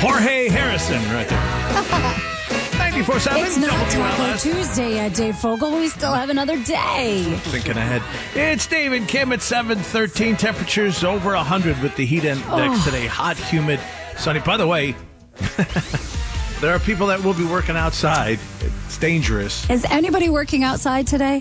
Jorge Harrison right there. 94.7. It's not Taco Tuesday yet, Dave Fogel. We still have another day. Thinking ahead. It's Dave and Kim at 7:13. Temperatures over 100 with the heat index today. Hot, humid, sunny. By the way, there are people that will be working outside. It's dangerous. Is anybody working outside today?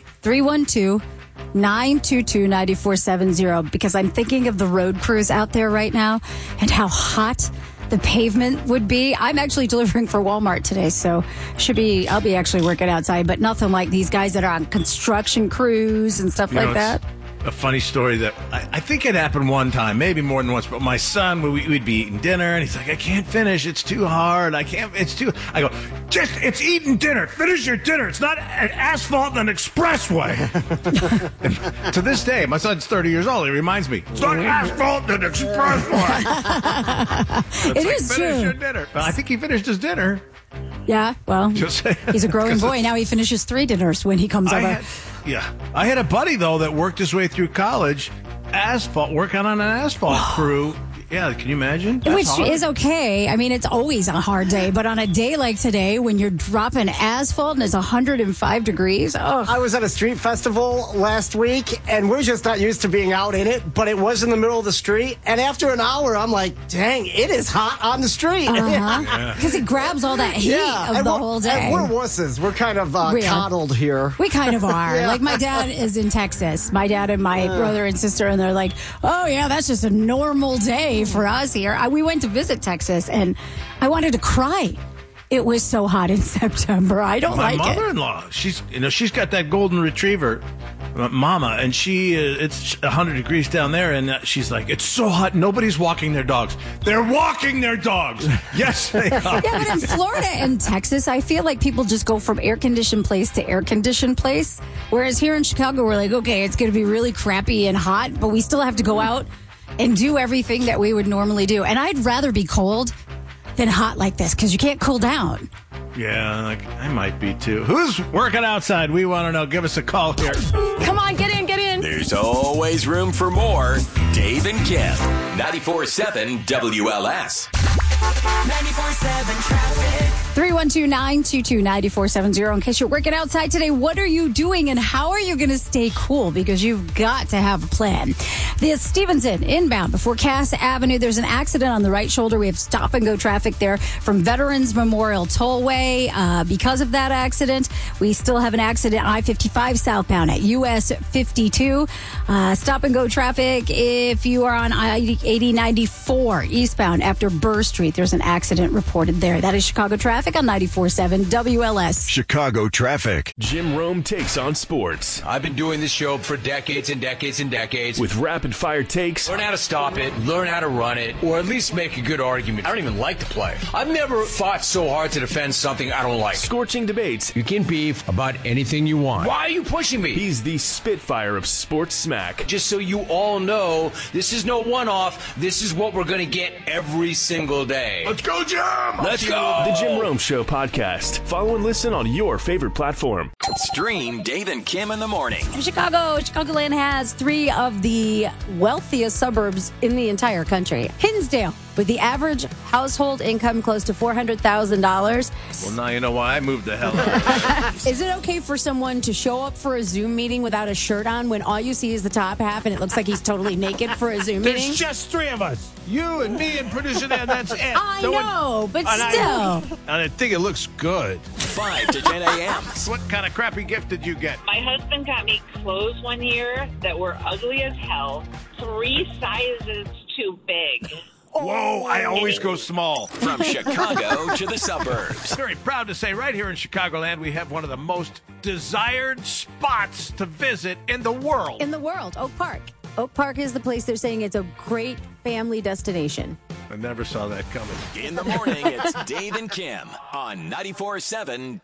312-922-9470. Because I'm thinking of the road crews out there right now and how hot the pavement would be. I'm actually delivering for Walmart today, so I'll be actually working outside, but nothing like these guys that are on construction crews and stuff like that. A funny story that I think it happened one time, maybe more than once, but my son, we'd be eating dinner, and he's like, I can't finish. It's too hard. I go, it's eating dinner. Finish your dinner. It's not an asphalt and an expressway. And to this day, my son's 30 years old. He reminds me, it's not asphalt and an expressway. It is true. Finish your dinner. Well, I think he finished his dinner. Yeah, well, he's a growing boy. Now he finishes 3 dinners when he comes over. I had a buddy, though, that worked his way through college, working on an asphalt crew. Yeah, can you imagine? Which is okay. I mean, it's always a hard day, but on a day like today, when you're dropping asphalt and it's 105 degrees, I was at a street festival last week, and we're just not used to being out in it, but it was in the middle of the street, and after an hour, I'm like, dang, it is hot on the street. Because it grabs all that heat of the whole day. And we're wusses. We're kind of coddled here. We kind of are. Like, my dad is in Texas. My dad and my brother and sister, and they're like, oh, yeah, that's just a normal day for us here. We went to visit Texas, and I wanted to cry. It was so hot in September. I don't like it. My mother-in-law, she's got that golden retriever, Mama, and it's 100 degrees down there, and she's like, it's so hot, nobody's walking their dogs. They're walking their dogs. Yes, they are. Yeah, but in Florida and Texas, I feel like people just go from air-conditioned place to air-conditioned place, whereas here in Chicago, we're like, okay, it's going to be really crappy and hot, but we still have to go out and do everything that we would normally do. And I'd rather be cold than hot like this, because you can't cool down. Yeah, I might be too. Who's working outside? We want to know. Give us a call here. Come on, get in, get in. There's always room for more. Dave and Kim, 94.7 WLS. 94.7 traffic. 312-922-9470. In case you're working outside today, what are you doing and how are you going to stay cool? Because you've got to have a plan. The Stevenson inbound before Cass Avenue, there's an accident on the right shoulder. We have stop and go traffic there from Veterans Memorial Tollway. Because of that accident, we still have an accident I-55 southbound at US 52. Stop and go traffic if you are on I-8094 eastbound after Burr Street. There's an accident reported there. That is Chicago traffic on 94.7 WLS. Chicago traffic. Jim Rome takes on sports. I've been doing this show for decades and decades and decades. With rapid-fire takes. Learn how to stop it, learn how to run it, or at least make a good argument. I don't even like to play. I've never fought so hard to defend something I don't like. Scorching debates. You can beef about anything you want. Why are you pushing me? He's the Spitfire of sports smack. Just so you all know, this is no one-off. This is what we're going to get every single day. Let's go, Jim! Let's go! The Jim Rome Show podcast. Follow and listen on your favorite platform. Stream Dave and Kim in the morning. Chicagoland has 3 of the wealthiest suburbs in the entire country. Hinsdale, with the average household income close to $400,000. Well, now you know why I moved the hell out. Is it okay for someone to show up for a Zoom meeting without a shirt on when all you see is the top half and it looks like he's totally naked for a Zoom meeting? There's just 3 of us. You and me and producer Dan, that's it. I know, but still. And I think it looks good. 5 to 10 a.m. What kind of crappy gift did you get? My husband got me clothes one year that were ugly as hell, 3 sizes too big. Whoa, I always go small. From Chicago to the suburbs. Very proud to say right here in Chicagoland, we have one of the most desired spots to visit in the world. In the world, Oak Park. Oak Park is the place they're saying it's a great family destination. I never saw that coming. In the morning, it's Dave and Kim on 94.7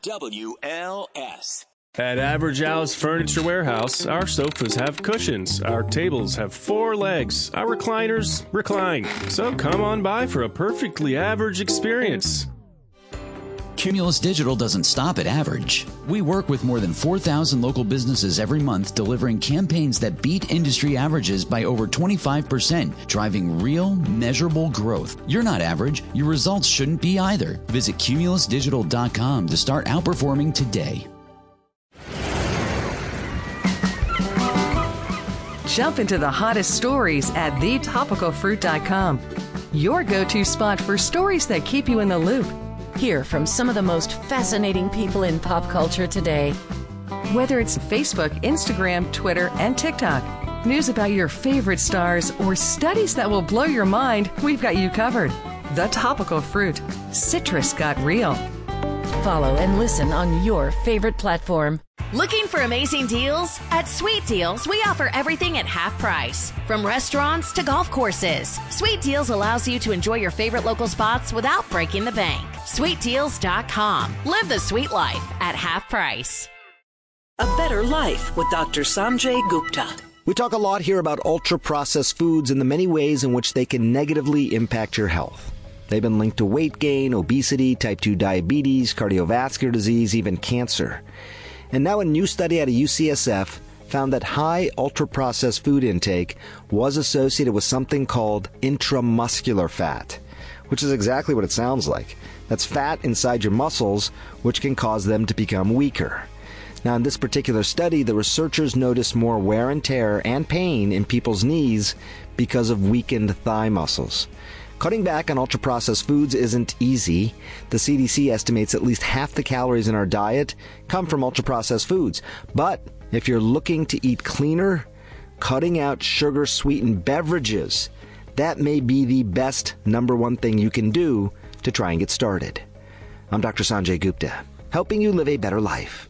WLS. At Average Al's Furniture Warehouse, our sofas have cushions, our tables have 4 legs, our recliners recline. So come on by for a perfectly average experience. Cumulus Digital doesn't stop at average. We work with more than 4,000 local businesses every month, delivering campaigns that beat industry averages by over 25%, driving real, measurable growth. You're not average. Your results shouldn't be either. Visit cumulusdigital.com to start outperforming today. Jump into the hottest stories at thetopicalfruit.com. Your go-to spot for stories that keep you in the loop. Hear from some of the most fascinating people in pop culture today. Whether it's Facebook, Instagram, Twitter, and TikTok, news about your favorite stars, or studies that will blow your mind, we've got you covered. The Topical Fruit. Citrus got real. Follow and listen on your favorite platform. Looking for amazing deals? At Sweet Deals, we offer everything at half price. From restaurants to golf courses, Sweet Deals allows you to enjoy your favorite local spots without breaking the bank. SweetDeals.com. Live the sweet life at half price. A Better Life with Dr. Sanjay Gupta. We talk a lot here about ultra-processed foods and the many ways in which they can negatively impact your health. They've been linked to weight gain, obesity, type 2 diabetes, cardiovascular disease, even cancer. And now a new study out of UCSF found that high ultra-processed food intake was associated with something called intramuscular fat, which is exactly what it sounds like. That's fat inside your muscles, which can cause them to become weaker. Now, in this particular study, the researchers noticed more wear and tear and pain in people's knees because of weakened thigh muscles. Cutting back on ultra-processed foods isn't easy. The CDC estimates at least half the calories in our diet come from ultra-processed foods. But if you're looking to eat cleaner, cutting out sugar-sweetened beverages, that may be the best number one thing you can do to try and get started. I'm Dr. Sanjay Gupta, helping you live a better life.